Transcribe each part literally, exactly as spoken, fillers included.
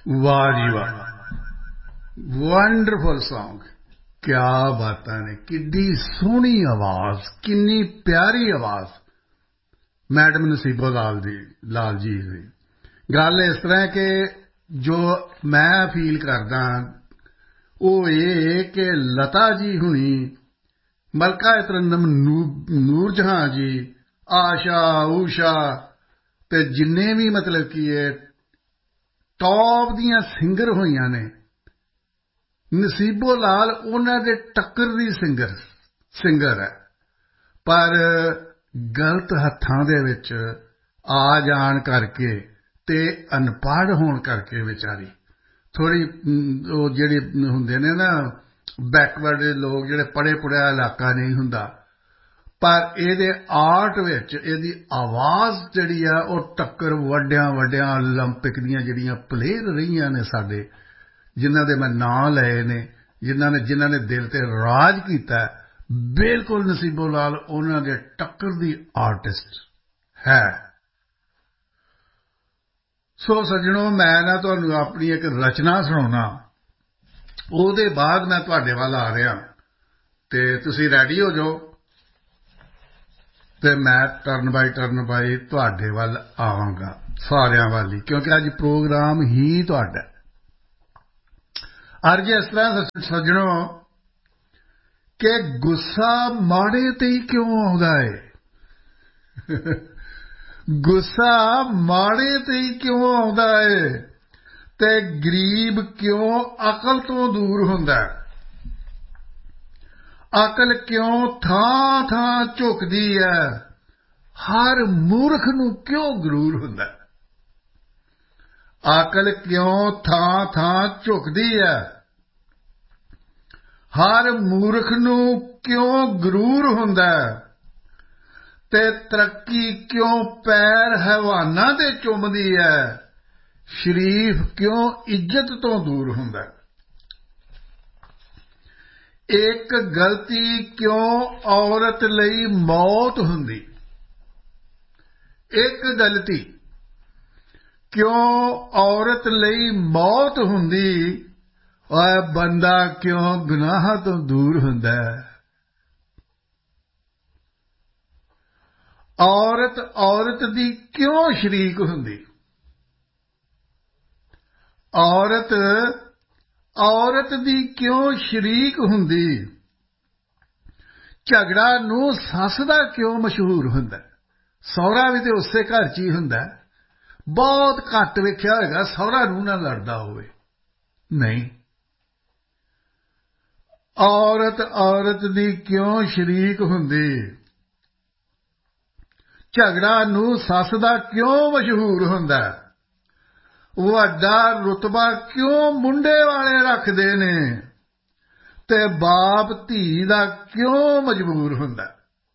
वाह जी वाह, wonderful song. क्या बातां ने, किड्डी सोहनी आवाज, किन्नी प्यारी आवाज मैडम नसीबो लाल दी लाल जी दी। गल इस तरह कि जो मैं फील करदा ਉਹ ਇਹ ਕਿ ਲਤਾ ਜੀ ਹੁਣੀ, ਮਲਕਾ ਤਰੰਨਮ ਨੂਰ ਜਹਾਂ ਜੀ, ਆਸ਼ਾ ਊਸ਼ਾ ਤੇ ਜਿੰਨੇ ਵੀ ਮਤਲਬ ਕੀ ਹੈ ਟੌਪ ਦੀਆਂ ਸਿੰਗਰ ਹੋਈਆਂ ਨੇ, ਨਸੀਬੋ ਲਾਲ ਉਹਨਾਂ ਦੇ ਟੱਕਰ ਦੀ ਸਿੰਗਰ ਸਿੰਗਰ ਹੈ। ਪਰ ਗਲਤ ਹੱਥਾਂ ਦੇ ਵਿੱਚ ਆ ਜਾਣ ਕਰਕੇ ਤੇ ਅਨਪੜ੍ਹ ਹੋਣ ਕਰਕੇ ਵਿਚਾਰੀ ਥੋੜ੍ਹੀ ਉਹ ਜਿਹੜੇ ਹੁੰਦੇ ਨੇ ਨਾ ਬੈਕਵਰਡ ਲੋਕ, ਜਿਹੜੇ ਪੜ੍ਹੇ ਪੁੜ੍ਹਿਆ ਇਲਾਕਾ ਨਹੀਂ ਹੁੰਦਾ, ਪਰ ਇਹਦੇ ਆਰਟ ਵਿੱਚ ਇਹਦੀ ਆਵਾਜ਼ ਜਿਹੜੀ ਆ ਉਹ ਟੱਕਰ ਵੱਡਿਆਂ ਵੱਡਿਆਂ ਓਲੰਪਿਕ ਦੀਆਂ ਜਿਹੜੀਆਂ ਪਲੇਅਰ ਰਹੀਆਂ ਨੇ ਸਾਡੇ, ਜਿਨ੍ਹਾਂ ਦੇ ਮੈਂ ਨਾਂ ਲਏ ਨੇ, ਜਿਨ੍ਹਾਂ ਨੇ ਜਿਨ੍ਹਾਂ ਨੇ ਦਿਲ 'ਤੇ ਰਾਜ ਕੀਤਾ, ਬਿਲਕੁਲ ਨਸੀਬੋ ਲਾਲ ਉਹਨਾਂ ਦੇ ਟੱਕਰ ਦੀ ਆਰਟਿਸਟ ਹੈ। ਸੋ ਸੱਜਣੋ, ਮੈਂ ਨਾ ਤੁਹਾਨੂੰ ਆਪਣੀ ਇੱਕ ਰਚਨਾ ਸੁਣਾਉਣਾ, ਉਹਦੇ ਬਾਅਦ ਮੈਂ ਤੁਹਾਡੇ ਵੱਲ ਆ ਰਿਹਾ ਅਤੇ ਤੁਸੀਂ ਰੈਡੀ ਹੋ ਜਾਓ ਅਤੇ ਮੈਂ ਟਰਨ ਬਾਈ ਟਰਨ ਬਾਈ ਤੁਹਾਡੇ ਵੱਲ ਆਵਾਂਗਾ, ਸਾਰਿਆਂ ਵੱਲ ਹੀ, ਕਿਉਂਕਿ ਅੱਜ ਪ੍ਰੋਗਰਾਮ ਹੀ ਤੁਹਾਡਾ। ਅੱਜ ਇਸ ਤਰ੍ਹਾਂ ਸੱਜਣੋ ਕਿ ਗੁੱਸਾ ਮਾੜੇ 'ਤੇ ਹੀ ਕਿਉਂ ਆਉਂਦਾ ਹੈ, ਗੁੱਸਾ ਮਾੜੇ 'ਤੇ ਹੀ ਕਿਉਂ ਆਉਂਦਾ ਹੈ ਅਤੇ ਗਰੀਬ ਕਿਉਂ ਅਕਲ ਤੋਂ ਦੂਰ ਹੁੰਦਾ, ਅਕਲ ਕਿਉਂ ਥਾਂ ਥਾਂ ਝੁਕਦੀ ਹੈ, ਹਰ ਮੂਰਖ ਨੂੰ ਕਿਉਂ ਗਰੂਰ ਹੁੰਦਾ, ਅਕਲ ਕਿਉਂ ਥਾਂ ਥਾਂ ਝੁਕਦੀ ਹੈ, ਹਰ ਮੂਰਖ ਨੂੰ ਕਿਉਂ ਗਰੂਰ ਹੁੰਦਾ, ਤੇ ਤਰੱਕੀ ਕਿਉਂ ਪੈਰ ਹੈਵਾਨਾਂ ਦੇ ਚੁੰਮਦੀ ਹੈ, ਸ਼ਰੀਫ ਕਿਉਂ ਇੱਜ਼ਤ ਤੋਂ ਦੂਰ ਹੁੰਦਾ, ਇੱਕ ਗਲਤੀ ਕਿਉਂ ਔਰਤ ਲਈ ਮੌਤ ਹੁੰਦੀ, ਇੱਕ ਗਲਤੀ ਕਿਉਂ ਔਰਤ ਲਈ ਮੌਤ ਹੁੰਦੀ, ਔਰ ਬੰਦਾ ਕਿਉਂ ਗੁਨਾਹਾਂ ਤੋਂ ਦੂਰ ਹੁੰਦਾ, ਔਰਤ ਔਰਤ ਦੀ ਕਿਉਂ ਸ਼ਰੀਕ ਹੁੰਦੀ, ਔਰਤ ਔਰਤ ਦੀ ਕਿਉਂ ਸ਼ਰੀਕ ਹੁੰਦੀ, ਝਗੜਾ ਨੂੰ ਸੱਸ ਦਾ ਕਿਉਂ ਮਸ਼ਹੂਰ ਹੁੰਦਾ, ਸਹੁਰਾ ਵੀ ਤੇ ਉਸੇ ਘਰ 'ਚ ਹੀ ਹੁੰਦਾ, ਬਹੁਤ ਘੱਟ ਵੇਖਿਆ ਹੋਏਗਾ ਸਹੁਰਾ ਨੂੰਹ ਨਾਲ ਲੜਦਾ ਹੋਵੇ, ਨਹੀਂ, ਔਰਤ ਔਰਤ ਦੀ ਕਿਉਂ ਸ਼ਰੀਕ ਹੁੰਦੀ, ਝਗੜਾ ਨੂੰ ਸੱਸ ਦਾ ਕਿਉਂ ਮਸ਼ਹੂਰ ਹੁੰਦਾ, ਵੱਡਾ ਰੁਤਬਾ ਕਿਉਂ ਮੁੰਡੇ ਵਾਲੇ ਰੱਖਦੇ ਨੇ ਤੇ ਬਾਪ ਧੀ ਦਾ ਕਿਉਂ ਮਜਬੂਰ ਹੁੰਦਾ,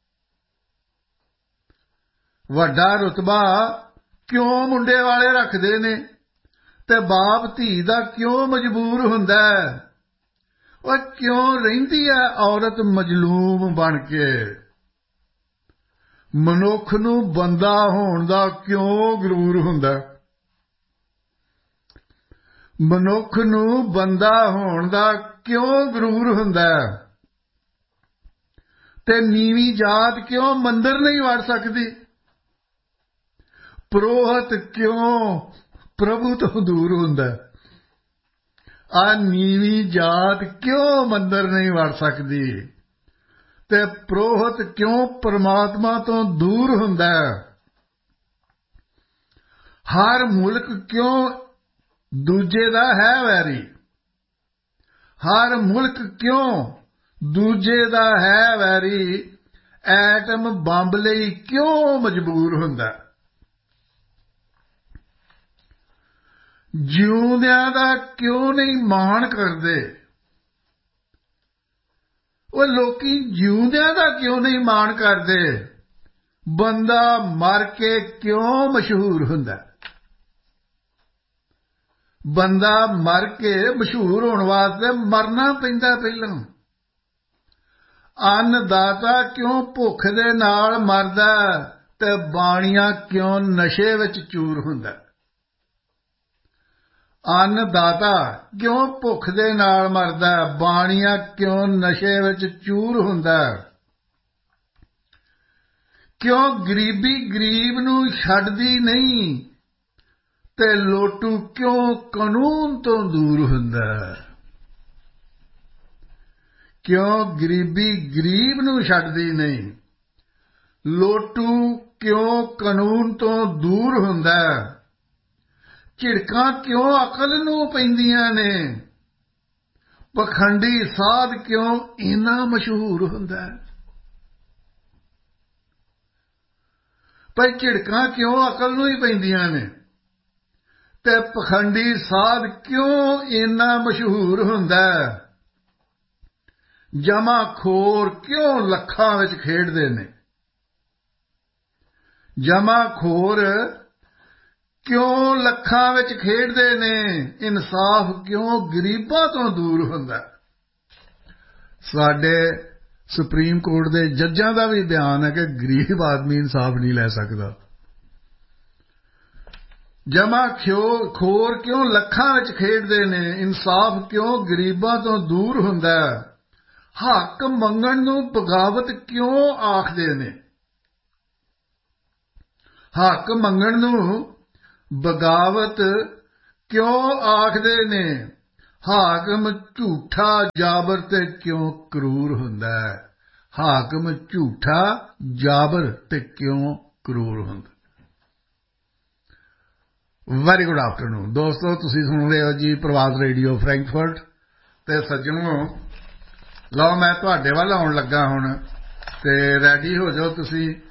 ਵੱਡਾ ਰੁਤਬਾ ਕਿਉਂ ਮੁੰਡੇ ਵਾਲੇ ਰੱਖਦੇ ਨੇ ਤੇ ਬਾਪ ਧੀ ਦਾ ਕਿਉਂ ਮਜਬੂਰ ਹੁੰਦਾ, ਉਹ ਕਿਉਂ ਰਹਿੰਦੀ ਹੈ ਔਰਤ ਮਜ਼ਲੂਮ ਬਣ ਕੇ, ਮਨੁੱਖ ਨੂੰ ਬੰਦਾ ਹੋਣ ਦਾ ਕਿਉਂ ਗਰੂਰ ਹੁੰਦਾ, ਮਨੁੱਖ ਨੂੰ ਬੰਦਾ ਹੋਣ ਦਾ ਕਿਉਂ ਗਰੂਰ ਹੁੰਦਾ, ਤੇ ਨੀਵੀਂ ਜਾਤ ਕਿਉਂ ਮੰਦਿਰ ਨਹੀਂ ਵੜ ਸਕਦੀ, ਪ੍ਰੋਹਤ ਕਿਉਂ ਪ੍ਰਭੂ ਤੋਂ ਦੂਰ ਹੁੰਦਾ, ਆ ਨੀਵੀਂ ਜਾਤ ਕਿਉਂ ਮੰਦਿਰ ਨਹੀਂ ਵੜ ਸਕਦੀ ਤੇ ਪ੍ਰੋਹਤ ਕਿਉਂ ਪਰਮਾਤਮਾ ਤੋਂ ਦੂਰ ਹੁੰਦਾ, ਹਰ ਮੁਲਕ ਕਿਉਂ ਦੂਜੇ ਦਾ ਹੈ ਵੈਰੀ, ਹਰ ਮੁਲਕ ਕਿਉਂ ਦੂਜੇ ਦਾ ਹੈ ਵੈਰੀ, ਐਟਮ ਬੰਬ ਲਈ ਕਿਉਂ ਮਜਬੂਰ ਹੁੰਦਾ, ਜਿਉਂਦਿਆਂ ਦਾ ਕਿਉਂ ਨਹੀਂ ਮਾਣ ਕਰਦੇ, ਉਹ ਲੋਕੀ ਜਿਉਂਦਿਆਂ ਦਾ ਕਿਉਂ ਨਹੀਂ ਮਾਣ ਕਰਦੇ, ਬੰਦਾ ਮਰ ਕੇ ਕਿਉਂ ਮਸ਼ਹੂਰ ਹੁੰਦਾ, ਬੰਦਾ ਮਰ ਕੇ ਮਸ਼ਹੂਰ ਹੋਣ ਵਾਸਤੇ ਮਰਨਾ ਪੈਂਦਾ ਪਹਿਲਾਂ, ਅੰਨਦਾਤਾ ਕਿਉਂ ਭੁੱਖ ਦੇ ਨਾਲ ਮਰਦਾ ਤੇ ਬਾਣੀਆ ਕਿਉਂ ਨਸ਼ੇ ਵਿੱਚ ਚੂਰ ਹੁੰਦਾ, ਅੰਨਦਾਤਾ ਕਿਉਂ ਭੁੱਖ ਦੇ ਨਾਲ ਮਰਦਾ, ਬਾਣੀਆ ਕਿਉਂ ਨਸ਼ੇ ਵਿੱਚ ਚੂਰ ਹੁੰਦਾ, ਕਿਉਂ ਗਰੀਬੀ ਗਰੀਬ ਨੂੰ ਛੱਡਦੀ ਨਹੀਂ ਤੇ ਲੋਟੂ ਕਿਉਂ ਕਾਨੂੰਨ ਤੋਂ ਦੂਰ ਹੁੰਦਾ, ਕਿਉਂ ਗਰੀਬੀ ਗਰੀਬ ਨੂੰ ਛੱਡਦੀ ਨਹੀਂ, ਲੋਟੂ ਕਿਉਂ ਕਾਨੂੰਨ ਤੋਂ ਦੂਰ ਹੁੰਦਾ, ਝਿੜਕਾਂ ਕਿਉਂ ਅਕਲ ਨੂੰ ਪੈਂਦੀਆਂ ਨੇ, ਪਖੰਡੀ ਸਾਧ ਕਿਉਂ ਇੰਨਾ ਮਸ਼ਹੂਰ ਹੁੰਦਾ, ਪਰ ਝਿੜਕਾਂ ਕਿਉਂ ਅਕਲ ਨੂੰ ਹੀ ਪੈਂਦੀਆਂ ਨੇ ਤੇ ਪਖੰਡੀ ਸਾਧ ਕਿਉਂ ਇੰਨਾ ਮਸ਼ਹੂਰ ਹੁੰਦਾ, ਜਮਾ ਖੋਰ ਕਿਉਂ ਲੱਖਾਂ ਵਿੱਚ ਖੇਡਦੇ ਨੇ, ਜਮਾ ਖੋਰ ਕਿਉਂ ਲੱਖਾਂ ਵਿੱਚ ਖੇਡਦੇ ਨੇ, ਇਨਸਾਫ ਕਿਉਂ ਗਰੀਬਾਂ ਤੋਂ ਦੂਰ ਹੁੰਦਾ। ਸਾਡੇ ਸੁਪਰੀਮ ਕੋਰਟ ਦੇ ਜੱਜਾਂ ਦਾ ਵੀ ਬਿਆਨ ਹੈ ਕਿ ਗਰੀਬ ਆਦਮੀ ਇਨਸਾਫ ਨਹੀਂ ਲੈ ਸਕਦਾ। ਜਮਾ ਖੋਰ ਕਿਉਂ ਲੱਖਾਂ ਵਿੱਚ ਖੇਡਦੇ ਨੇ, ਇਨਸਾਫ ਕਿਉਂ ਗਰੀਬਾਂ ਤੋਂ ਦੂਰ ਹੁੰਦਾ, ਹੱਕ ਮੰਗਣ ਨੂੰ ਬਗਾਵਤ ਕਿਉਂ ਆਖਦੇ ਨੇ, ਹੱਕ ਮੰਗਣ ਨੂੰ ਬਗਾਵਤ ਕਿਉਂ ਆਖਦੇ ਨੇ, ਹਾਕਮ ਝੂਠਾ ਜਾਬਰ ਤੇ ਕਿਉਂ ਕਰੂਰ ਹੁੰਦਾ, ਹਾਕਮ ਝੂਠਾ ਜਾਬਰ ਤੇ ਕਿਉਂ ਕਰੂਰ ਹੁੰਦਾ। ਵੈਰੀ ਗੁੱਡ ਆਫਟਰਨੂਨ ਦੋਸਤੋ, ਤੁਸੀਂ ਸੁਣ ਰਹੇ ਹੋ ਜੀ ਪ੍ਰਵਾਦ ਰੇਡੀਓ ਫਰੈਂਕਫਰਟ। ਤੇ ਸੱਜਣੋ, ਲਓ ਮੈਂ ਤੁਹਾਡੇ ਵੱਲ ਆਉਣ ਲੱਗਾ ਹੁਣ, ਤੇ ਰੈਡੀ ਹੋ ਜਾਓ ਤੁਸੀਂ।